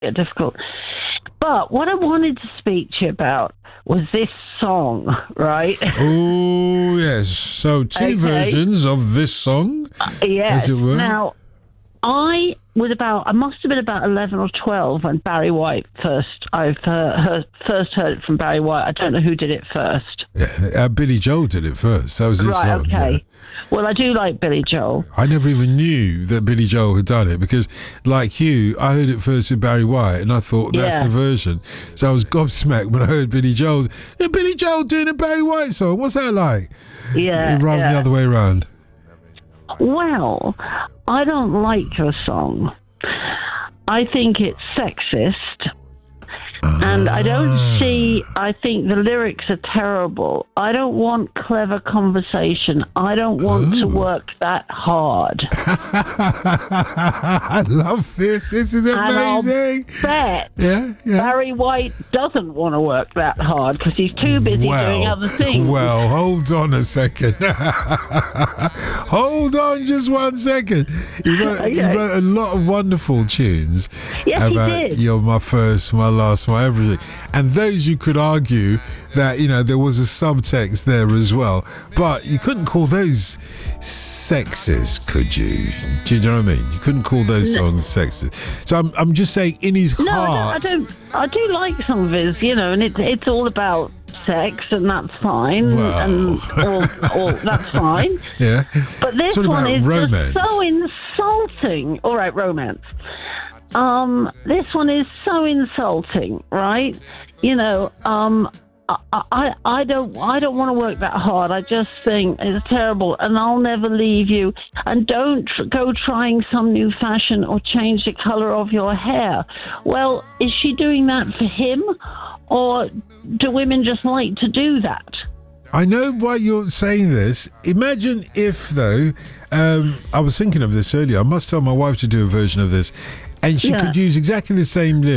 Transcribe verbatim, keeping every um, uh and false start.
get difficult. But what I wanted to speak to you about was this song, right? Oh, yes. So two Okay. versions of this song, Uh, yes. as it were. Now, I was about, I must have been about eleven or twelve when Barry White first, I've uh, heard, first heard it from Barry White. I don't know who did it first. Yeah, uh, Billy Joel did it first. That was his Right, song. okay. Yeah. Well, I do like Billy Joel. I never even knew that Billy Joel had done it because, like you, I heard it first with Barry White and I thought that's Yeah. the version. So I was gobsmacked when I heard Billy Joel's. Yeah, Billy Joel doing a Barry White song. What's that like? Yeah. Rather than yeah. the other way around. Well, I don't like your song. I think it's sexist. And I don't see, I think the lyrics are terrible. I don't want clever conversation. I don't want to work that hard. I love this. This is And I'll amazing. bet Yeah, yeah. Barry White doesn't want to work that hard because he's too busy doing other things. Well, hold on a second. Hold on just one second. He wrote, he Okay. wrote a lot of wonderful tunes Yes, he about did. You're My First, My Last, My Everything. And those you could argue that, you know, there was a subtext there as well. But you couldn't call those sexist, could you? Do you know what I mean? You couldn't call those songs sexist. So I'm, I'm just saying, in his No, heart... I don't, I don't. I do like some of his, you know, and it's it's all about sex, and that's fine, Well. and all, all that's fine. Yeah. But this It's all one about is romance. just so insulting. All right, romance. Um, this one is so insulting, right? You know, um, I, I, I don't, I don't want to work that hard. I just think it's terrible, and I'll never leave you. And don't tr- go trying some new fashion or change the color of your hair. Well, is she doing that for him, or do women just like to do that? I know why you're saying this. Imagine if, though, um, I was thinking of this earlier. I must tell my wife to do a version of this, and she Yeah. could use exactly the same lyrics.